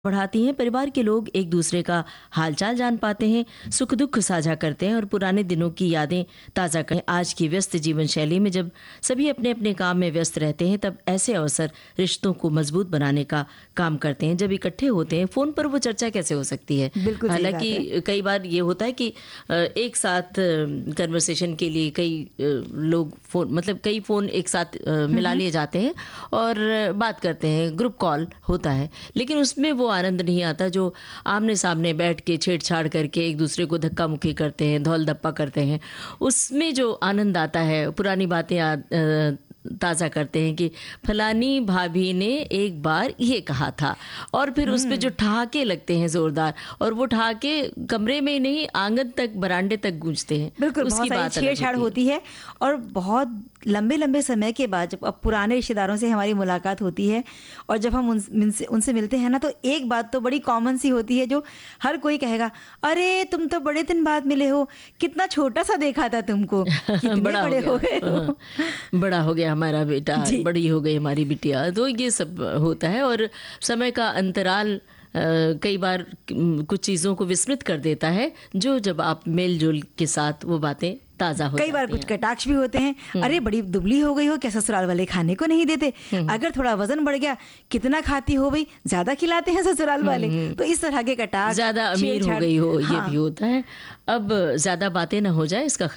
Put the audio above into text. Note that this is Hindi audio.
बढ़ाती हैं। परिवार के लोग एक दूसरे का हालचाल जान पाते हैं, सुख दुख साझा करते हैं और पुराने दिनों की यादें ताज़ा करते हैं। आज की व्यस्त जीवन शैली में जब सभी अपने अपने काम में व्यस्त रहते हैं, तब ऐसे अवसर रिश्तों को मजबूत बनाने का काम करते हैं। जब इकट्ठे होते हैं, फोन पर वो चर्चा कैसे हो सकती है। हालांकि कई बार ये होता है कि एक साथ कन्वर्सेशन के लिए लोग कई फोन एक साथ मिला लिए जाते हैं और बात करते हैं, ग्रुप कॉल होता है, लेकिन उसमें वो आनंद नहीं आता जो आमने सामने बैठ के छेड़छाड़ करके एक दूसरे को धक्का मुक्की करते हैं, धौल धप्पा करते हैं। उसमें जो आनंद आता है, पुरानी बातें ताज़ा करते हैं कि फलानी भाभी ने एक बार ये कहा था, और फिर उस पे जो ठहाके लगते हैं जोरदार, और वो ठहाके कमरे में नहीं आंगन तक, बरांडे तक गूंजते हैं। बिल्कुल, उसकी बात छेड़छाड़ होती है। और बहुत लंबे लंबे समय के बाद जब अब पुराने रिश्तेदारों से हमारी मुलाकात होती है और जब हम उनसे मिलते हैं ना, तो एक बात तो बड़ी कॉमन सी होती है जो हर कोई कहेगा, अरे तुम तो बड़े दिन बाद मिले हो, कितना छोटा सा देखा था तुमको, कितने बड़े हो गए हो। बड़ा हो गया हमारा बेटा, बड़ी हो गई हमारी बिटिया। तो ये सब होता है और समय का अंतराल कई बार कुछ चीज़ों को विस्मृत कर देता है, जो जब आप मेल जोल के साथ वो बातें ताज़ा हो कई बार कुछ कटाक्ष भी होते हैं, अरे बड़ी दुबली हो गई हो, क्या ससुराल वाले खाने को नहीं देते, अगर थोड़ा वजन बढ़ गया, कितना खाती हो भाई, ज्यादा खिलाते हैं ससुराल वाले। तो इस तरह के कटाक्ष, ज्यादा अमीर हो गई हो, ये भी होता है। अब ज्यादा बातें ना हो जाए, इसका